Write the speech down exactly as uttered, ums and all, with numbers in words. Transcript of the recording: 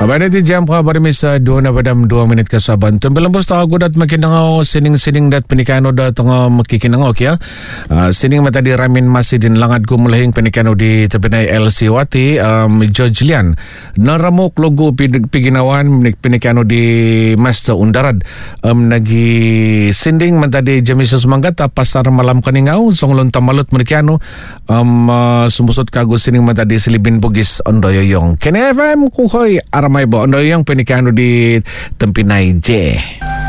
Pada ti jam ka bari misa dua na padam dua minit kasaban. Tumbelang posta ako dat makinangaw sining-sining dat penikano dat nga makikinangaw kya. Uh, sining matadi ramin masih din langad ko mulahing penikano di tapinay L C Wati um, George Lian. Naramok logo piginawan penikano di Master Undarad. Um, nagi sinding matadi jamisus manggata pasar malam kaningaw songlon tamalot menikano um, uh, sumusot kago sining matadi silibin bugis ondoyoyong. Kene F M kuhoy aramay bo ondoyoyong penikano di Tempinay J.